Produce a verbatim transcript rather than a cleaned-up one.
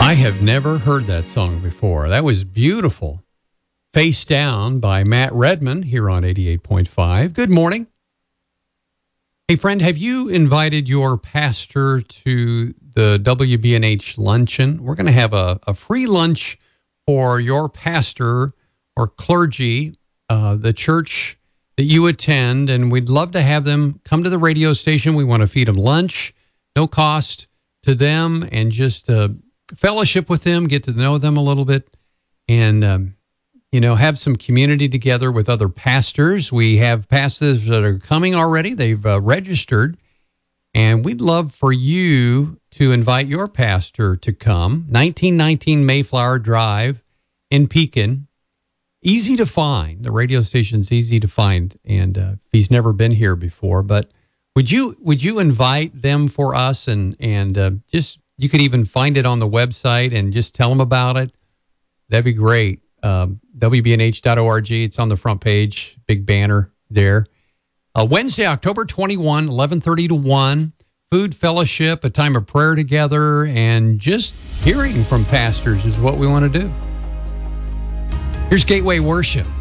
I have never heard that song before. That was beautiful. Face Down by Matt Redman here on eighty-eight point five. Good morning. Hey, friend, have you invited your pastor to the W B N H luncheon? We're going to have a, a free lunch for your pastor or clergy, uh, the church that you attend, and we'd love to have them come to the radio station. We want to feed them lunch, no cost to them, and just uh, fellowship with them, get to know them a little bit, and um, you know, have some community together with other pastors. We have pastors that are coming already. They've uh, registered, and we'd love for you to invite your pastor to come. nineteen nineteen Mayflower Drive in Pekin. Easy to find. The radio station's easy to find, and uh, if he's never been here before, but would you would you invite them for us, and and uh, just you could even find it on the website and just tell them about it. That'd be great. Um, W B N H dot org. It's on the front page, big banner there. Uh, Wednesday, October twenty-first, eleven thirty to one. Food fellowship, a time of prayer together, and just hearing from pastors is what we want to do. Here's Gateway Worship.